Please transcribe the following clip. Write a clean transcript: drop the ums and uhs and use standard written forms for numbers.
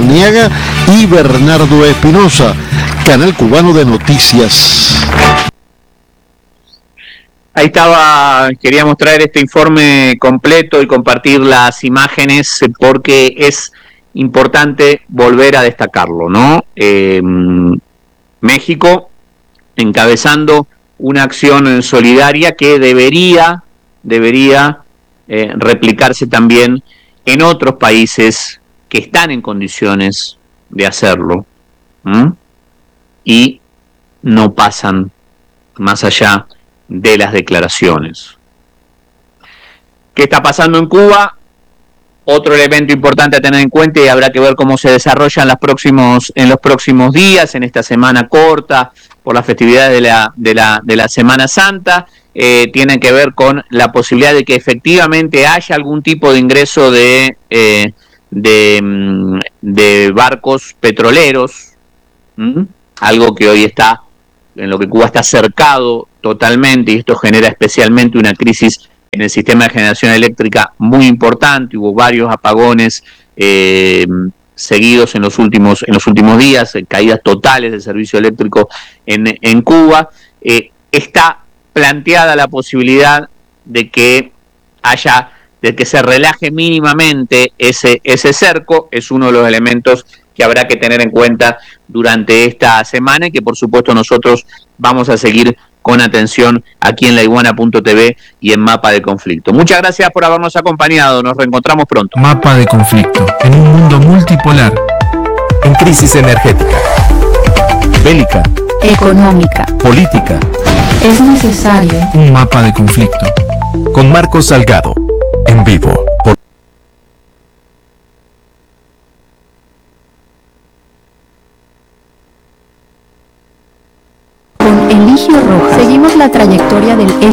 Arniaga y Bernardo Espinosa. Canal Cubano de Noticias. Ahí estaba, queríamos traer este informe completo y compartir las imágenes porque es importante volver a destacarlo, ¿no? México encabezando una acción solidaria que debería replicarse también en otros países que están en condiciones de hacerlo, y no pasan más allá de las declaraciones. ¿Qué está pasando en Cuba? Otro elemento importante a tener en cuenta, y habrá que ver cómo se desarrolla en los próximos días, en esta semana corta, por las festividades de la Semana Santa, tiene que ver con la posibilidad de que efectivamente haya algún tipo de ingreso de barcos petroleros, algo que hoy está, en lo que Cuba está cercado totalmente, y esto genera especialmente una crisis en el sistema de generación eléctrica muy importante. Hubo varios apagones seguidos en los últimos días, caídas totales del servicio eléctrico en Cuba. Está planteada la posibilidad de que se relaje mínimamente ese cerco. Es uno de los elementos que habrá que tener en cuenta durante esta semana, y que por supuesto nosotros vamos a seguir con atención aquí en laiguana.tv y en Mapa de Conflicto. Muchas gracias por habernos acompañado, nos reencontramos pronto. Mapa de Conflicto, en un mundo multipolar, en crisis energética, bélica, económica, política. Es necesario un mapa de conflicto. Con Marcos Salgado, en vivo, por con Eligio Rojas. Seguimos la trayectoria del